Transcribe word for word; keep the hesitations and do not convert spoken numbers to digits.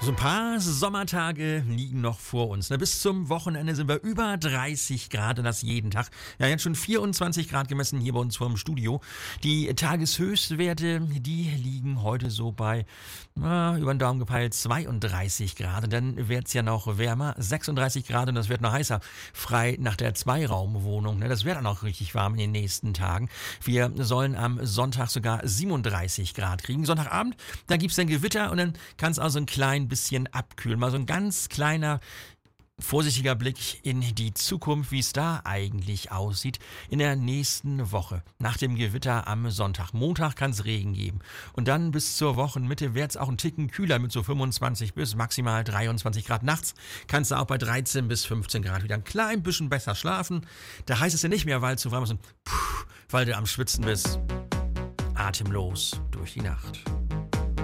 So ein paar Sommertage liegen noch vor uns. Ne? Bis zum Wochenende sind wir über dreißig Grad und das jeden Tag. Ja, jetzt schon vierundzwanzig Grad gemessen hier bei uns vor dem Studio. Die Tageshöchstwerte, die liegen heute so bei, na, über den Daumen gepeilt, zweiunddreißig Grad. Und dann wird's ja noch wärmer, sechsunddreißig Grad, und das wird noch heißer. Frei nach der Zweiraumwohnung. Ne? Das wird auch noch richtig warm in den nächsten Tagen. Wir sollen am Sonntag sogar siebenunddreißig Grad kriegen. Sonntagabend, da gibt's dann Gewitter und dann kann es auch so ein klein bisschen abkühlen. Mal so ein ganz kleiner, vorsichtiger Blick in die Zukunft, wie es da eigentlich aussieht in der nächsten Woche. Nach dem Gewitter am Sonntag. Montag kann es Regen geben. Und dann bis zur Wochenmitte wird es auch ein Ticken kühler mit so fünfundzwanzig bis maximal dreiundzwanzig Grad. Nachts kannst du auch bei dreizehn bis fünfzehn Grad wieder ein klein bisschen besser schlafen. Da heißt es ja nicht mehr, weil es zu warm ist und puh, weil du am Schwitzen bist. Atemlos durch die Nacht.